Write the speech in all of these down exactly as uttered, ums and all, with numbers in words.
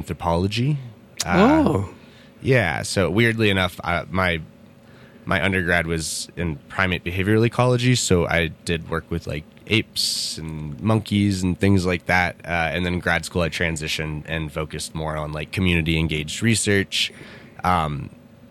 anthropology. Uh, oh. Yeah. So weirdly enough, uh, my my undergrad was in primate behavioral ecology, so I did work with like apes and monkeys and things like that. Uh, and then in grad school, I transitioned and focused more on like community engaged research. Um,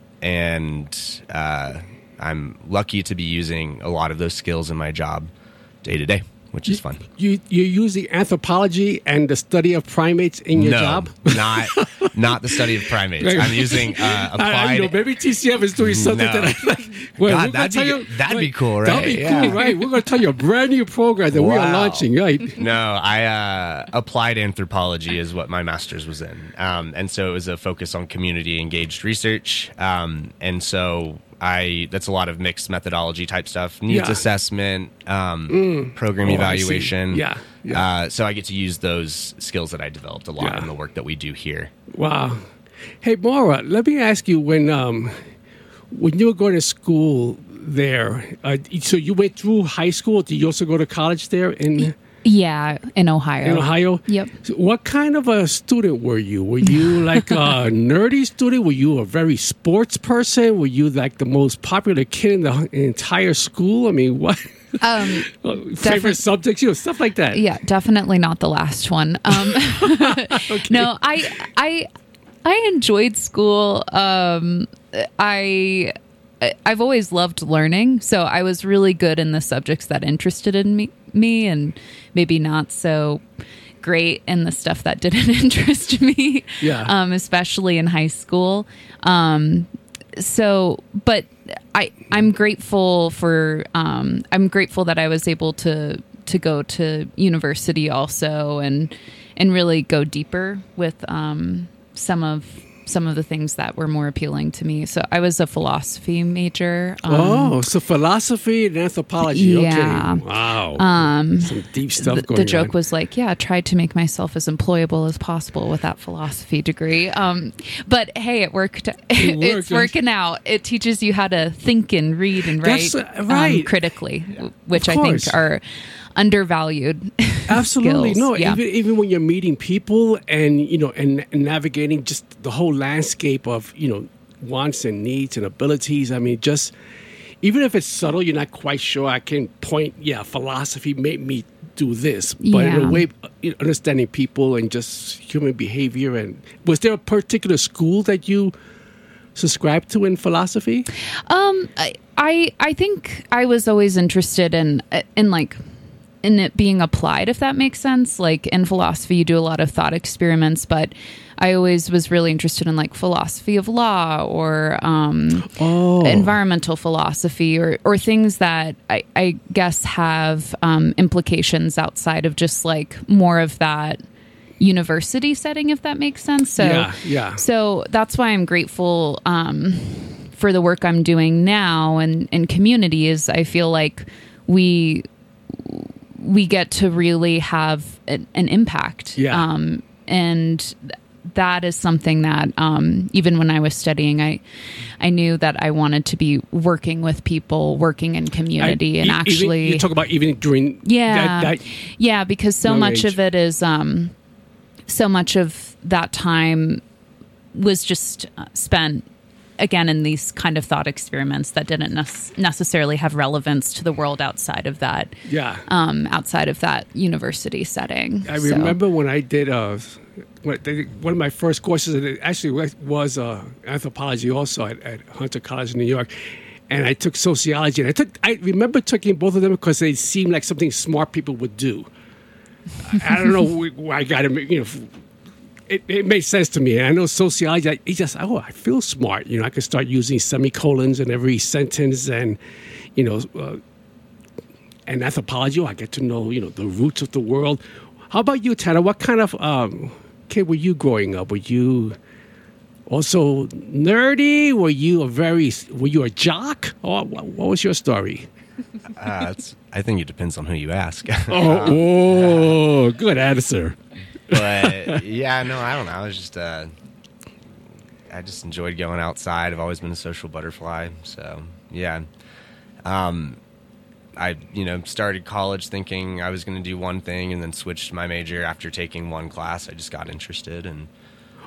and uh, I'm lucky to be using a lot of those skills in my job day to day, which is fun. You you're using anthropology and the study of primates in your no, job? not not the study of primates. I'm using uh, applied. I, I know, maybe T C F is doing something No. that I like. Well, God, that'd be, you, that'd right, be cool, right? That'd be Yeah. cool, right? We're going to tell you a brand new program that we are Wow. launching, right? No, I uh, applied anthropology is what my master's was in, um, and so it was a focus on community engaged research, um, and so I that's a lot of mixed methodology type stuff, needs Yeah. assessment, um, program Oh, I see. evaluation. Yeah, yeah. Uh, so I get to use those skills that I developed a lot Yeah. in the work that we do here. Wow. Hey, Maura, let me ask you, when um, when you were going to school there, uh, so you went through high school. Did you also go to college there in Yeah, in Ohio. in Ohio? Yep. So what kind of a student were you? Were you like a nerdy student? Were you a very sports person? Were you like the most popular kid in the entire school? I mean, what? Um, Favorite subjects, you know, stuff like that. yeah, definitely not the last one. Um, No, I, I, I enjoyed school. Um, I, I've always loved learning, so I was really good in the subjects that interested in me, me, and maybe not so great in the stuff that didn't interest me. Yeah. Um, especially in high school. Um, so, but I, I'm grateful for, um, I'm grateful that I was able to, to go to university also and, and really go deeper with, um, some of, some of the things that were more appealing to me. So I was a philosophy major. Um, Oh, so philosophy and anthropology. Yeah. Okay. Wow. Um, Some deep stuff the, going the joke on. was like, yeah, I tried to make myself as employable as possible with that philosophy degree. Um, but hey, it worked. It's worked. working out. It teaches you how to think and read and write, That's, uh, right. um, critically, which Of I think course. are undervalued. Absolutely. skills. No, Yeah. even even when you're meeting people and, you know, and, and navigating just the whole landscape of, you know, wants and needs and abilities. I mean, just even if it's subtle, you're not quite sure. I can point, yeah, philosophy made me do this. But in Yeah. a way, you know, understanding people and just human behavior. And was there a particular school that you subscribed to in philosophy? Um, I, I I think I was always interested in in like in it being applied, if that makes sense. Like in philosophy, you do a lot of thought experiments, but I always was really interested in like philosophy of law or um, Oh. environmental philosophy or or things that I, I guess have um, implications outside of just like more of that university setting, if that makes sense. So Yeah, yeah. So that's why I'm grateful um, for the work I'm doing now and in community. Is I feel like we we get to really have an, an impact. Yeah. Um, and th- that is something that um, even when I was studying, I I knew that I wanted to be working with people, working in community, I- and e- even- actually you talk about even during yeah, that, that yeah, because so young much age. of it is, um, so much of that time was just uh, spent again in these kind of thought experiments that didn't nec- necessarily have relevance to the world outside of that, yeah. um, outside of that university setting. I So- remember when I did uh, what they, one of my first courses, and it actually was- was uh, anthropology also at, at Hunter College in New York. And I took sociology, and I took. I remember taking both of them because they seemed like something smart people would do. I, I don't know where I got it. You know, it, it made sense to me. And I know sociology. I, it's just oh, I feel smart. You know, I can start using semicolons in every sentence, and you know, uh, and anthropology. Oh, I get to know you know the roots of the world. How about you, Tanner? What kind of um, kid were you growing up? Were you also nerdy? Were you a very were you a jock? Or what, what was your story? Uh, it's, I think it depends on who you ask. Oh, oh, good answer. But yeah, no, I don't know. I was just, uh, I just enjoyed going outside. I've always been a social butterfly. So yeah, um, I you know started college thinking I was going to do one thing, and then switched my major after taking one class. I just got interested, and